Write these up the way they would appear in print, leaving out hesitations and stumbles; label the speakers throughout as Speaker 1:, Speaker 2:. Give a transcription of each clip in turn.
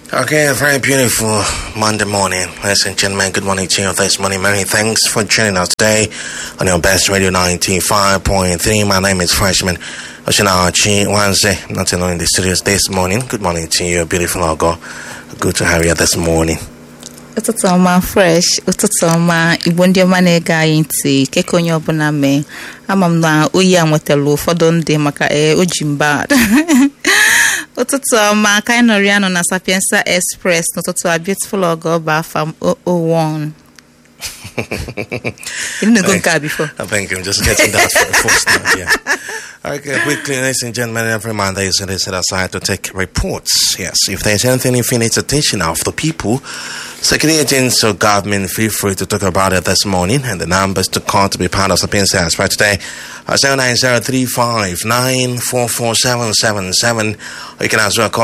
Speaker 1: Okay, very beautiful Monday morning. Ladies and gentlemen, good morning to you this morning. Many thanks for joining us today on your best radio 95.3. My name is Freshman Oshinachi Wanze. Not alone in the studios this morning. Good morning to you, beautiful Ogo. Good to have you this morning.
Speaker 2: Ụtụtụ ọma fresh, ụtụtụ ọma Igbo ndị ọma na-ege anyị ntị keke onye ọbụla mee ama m na oyi a nwetara ụfọdụ ndị maka o ji mba ụtụtụ ọma ka anyị nọrọ ya nọ na Sapienza Express n'ụtụtụ a beautiful Ogoba afam 001. You didn't go car before.
Speaker 1: I think I'm just getting that first now, yeah. Okay, quickly, ladies and gentlemen, every Monday is set aside to take reports. Yes, if there's anything if it needs attention of the people, security agents or government, feel free to talk about it this morning. And the numbers to call to be part of Sapienza Express today are 09035944777. Or you can as well call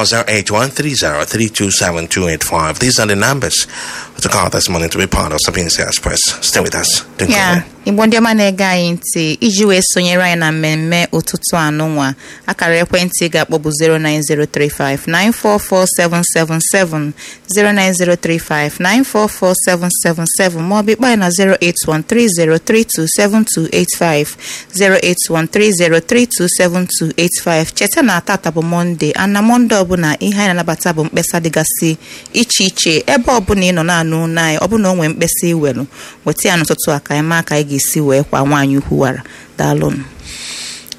Speaker 1: 08130327285. These are the numbers to call this morning to be part of Sapienza Express. Stay with us.
Speaker 2: Yeah. Igbo ndị ọma na-ege anyị ntị iji wee sonyere anyị na mmemme ụtụtụ anụnwa akara ekwentị ga-akpọbụ 09035944777 09035944777 maọbụ ịkpọ anyị na 08130327285 08130327285. Cheta na tata bụ Mọnde ana Mọnde ọbụla ihe anyị na-anabata bụ mkpesa dịgasị iche iche ebe ọbụla ị nọ na-anụ anyị ọbụna o nwee mkpesa iwelu weta ya n'ụtụtụ a ka anyị maa ka anyị ga-esi wee kwa nwaanyị ukwu wara daalụnụ.